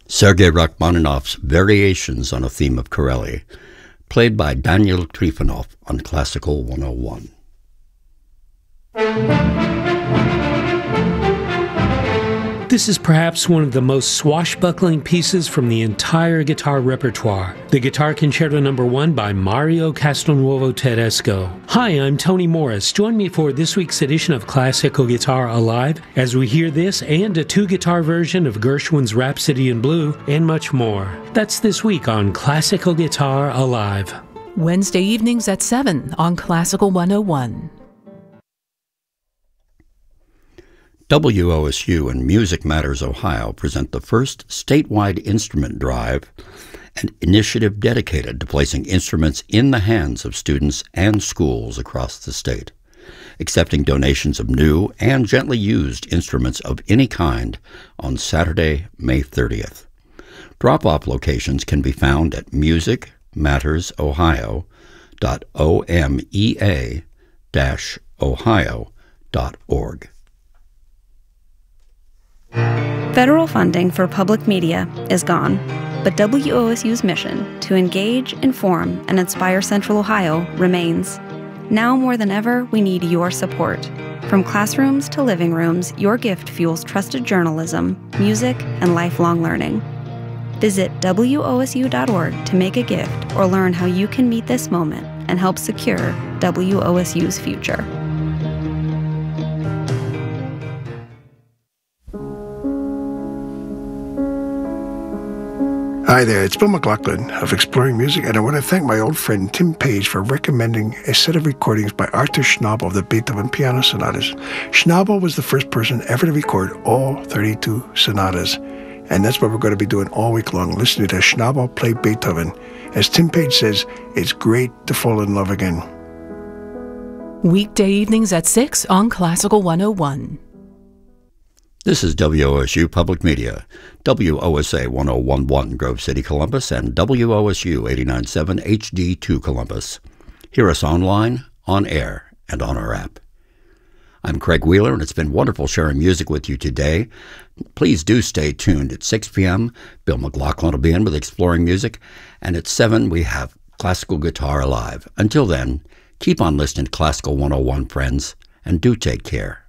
Sergei Rachmaninoff's Variations on a Theme of Corelli, played by Daniel Trifonov on Classical 101. This is perhaps one of the most swashbuckling pieces from the entire guitar repertoire, the Guitar Concerto No. 1 by Mario Castelnuovo Tedesco. Hi, I'm Tony Morris. Join me for this week's edition of Classical Guitar Alive as we hear this and a two-guitar version of Gershwin's Rhapsody in Blue and much more. That's this week on Classical Guitar Alive. Wednesday evenings at 7 on Classical 101. WOSU and Music Matters Ohio present the first statewide instrument drive, an initiative dedicated to placing instruments in the hands of students and schools across the state, accepting donations of new and gently used instruments of any kind on Saturday, May 30th. Drop-off locations can be found at musicmattersohio.omea-ohio.org. Federal funding for public media is gone, but WOSU's mission to engage, inform, and inspire Central Ohio remains. Now more than ever, we need your support. From classrooms to living rooms, your gift fuels trusted journalism, music, and lifelong learning. Visit WOSU.org to make a gift or learn how you can meet this moment and help secure WOSU's future. Hi there, it's Bill McLaughlin of Exploring Music, and I want to thank my old friend Tim Page for recommending a set of recordings by Arthur Schnabel of the Beethoven Piano Sonatas. Schnabel was the first person ever to record all 32 sonatas, and that's what we're going to be doing all week long, listening to Schnabel play Beethoven. As Tim Page says, it's great to fall in love again. Weekday evenings at 6 on Classical 101. This is WOSU Public Media, WOSA 1011 Grove City, Columbus, and WOSU 89.7 HD2 Columbus. Hear us online, on air, and on our app. I'm Craig Wheeler, and it's been wonderful sharing music with you today. Please do stay tuned. At 6 p.m., Bill McLaughlin will be in with Exploring Music, and at 7, we have Classical Guitar Alive. Until then, keep on listening to Classical 101, friends, and do take care.